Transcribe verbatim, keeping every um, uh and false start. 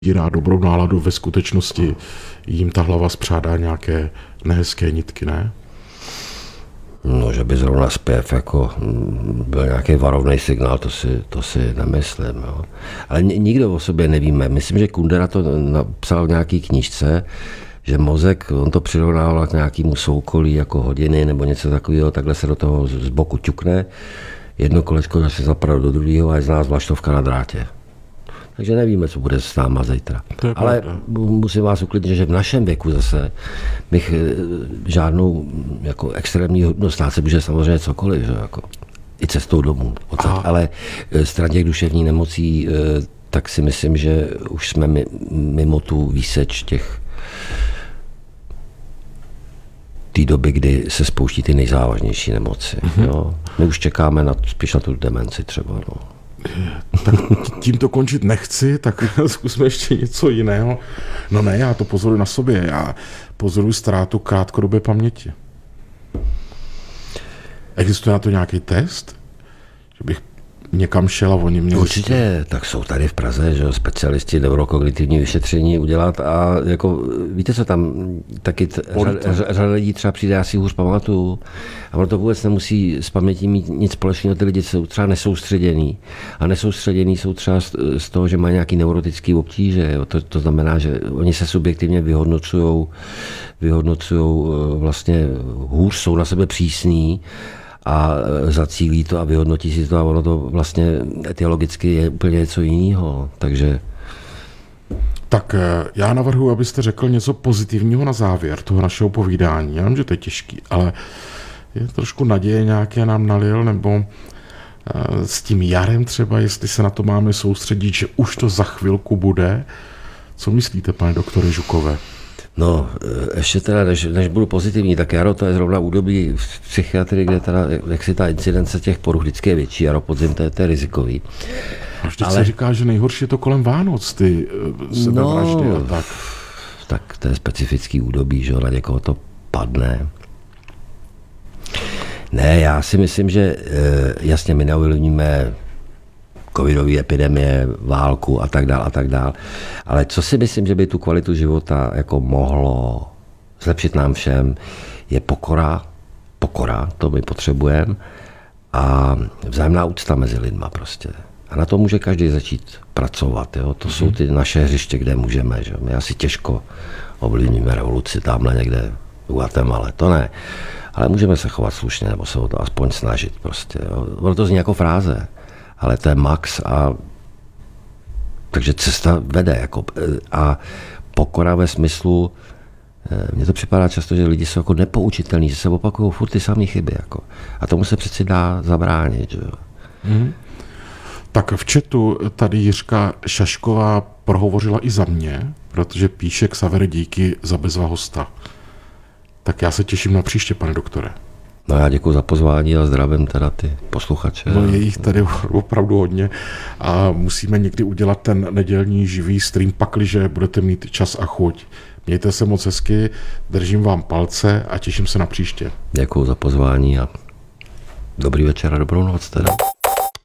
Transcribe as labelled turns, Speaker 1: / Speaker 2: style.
Speaker 1: Dírá dobrou náladu, ve skutečnosti jim ta hlava spřádá nějaké nehezké nitky, ne?
Speaker 2: No, že by zrovna zpěv jako byl nějaký varovný signál, to si, to si nemyslím. Jo. Ale nikdo o sobě nevíme. Myslím, že Kundera to napsal v nějaký knížce, že mozek, on to přirovnával k nějakému soukolí jako hodiny nebo něco takového, takhle se do toho z boku ťukne, jedno kolečko se zapadá do druhého a je z nás vlaštovka na drátě. Takže nevíme, co bude s náma zítra. Ale musím vás uklidnit, že v našem věku zase bych žádnou jako extrémní hodnost, stát se může samozřejmě cokoliv, že jako, i cestou domů. Ale stran těch duševních nemocí, tak si myslím, že už jsme mimo tu výseč těch té doby, kdy se spouští ty nejzávažnější nemoci. Mm-hmm. Jo. My už čekáme na, spíš na tu demenci třeba. No.
Speaker 1: Tak tím to končit nechci, tak zkusme ještě něco jiného. No ne, já to pozoruji na sobě. Já pozoruji ztrátu krátkodobé paměti. Existuje na to nějaký test? Že bych někam šel a oni mě...
Speaker 2: Určitě, tak jsou tady v Praze, že specialisti neurokognitivní vyšetření udělat a jako, víte co tam, taky řada lidí třeba přijde, já si hůř pamatuju a ono to vůbec nemusí s pamětí mít nic společného, ty lidi jsou třeba nesoustředěný a nesoustředěný jsou třeba z toho, že mají nějaký neurotický obtíže, jo. To, to znamená, že oni se subjektivně vyhodnocujou, vyhodnocujou vlastně hůř, jsou na sebe přísní a zacílí to a vyhodnotí si to a ono to vlastně etiologicky je úplně něco jiného, takže...
Speaker 1: Tak já navrhuji, abyste řekl něco pozitivního na závěr toho našeho povídání. Já vím, že to je těžký, ale je trošku naděje nějaké nám nalil, nebo s tím jarem třeba, jestli se na to máme soustředit, že už to za chvilku bude. Co myslíte, pane doktore Žukové?
Speaker 2: No, ještě teda, než, než budu pozitivní, tak jaro to je zrovna údobí v psychiatrii, kde teda, jak si ta incidence těch poruch vždycky je větší, jaro podzim, to je, to je rizikový.
Speaker 1: A vždyť ale... se říká, že nejhorší je to kolem Vánoc, ty sebevraždy no, a tak.
Speaker 2: Tak to je specifický údobí, že na někoho to padne. Ne, já si myslím, že jasně my neovlivníme covidové epidemie, válku a tak dál a tak dál. Ale co si myslím, že by tu kvalitu života jako mohlo zlepšit nám všem, je pokora, pokora, to my potřebujeme a vzájemná úcta mezi lidma prostě. A na to může každý začít pracovat. Jo? To mm-hmm. jsou ty naše hřiště, kde můžeme. Že? My asi těžko ovlivníme revoluci tamhle někde v Guatemala, to ne. Ale můžeme se chovat slušně, nebo se o to aspoň snažit prostě. Jo? Ono to zní jako fráze, ale to je max a takže cesta vede. Jako, a pokora ve smyslu, mně to připadá často, že lidi jsou jako nepoučitelní, že se opakují furt ty samé chyby. Jako. A tomu se přeci dá zabránit. Že jo?
Speaker 1: Hmm. Tak v chatu tady Jiřka Šašková prohovořila i za mě, protože píše Xavere díky za bezva hosta. Tak já se těším na příště, pane doktore.
Speaker 2: No já děkuji za pozvání a zdravím teda ty posluchače.
Speaker 1: No je jich tady opravdu hodně a musíme někdy udělat ten nedělní živý stream, pakliže budete mít čas a chuť. Mějte se moc hezky, držím vám palce a těším se na příště.
Speaker 2: Děkuji za pozvání a dobrý večer a dobrou noc teda.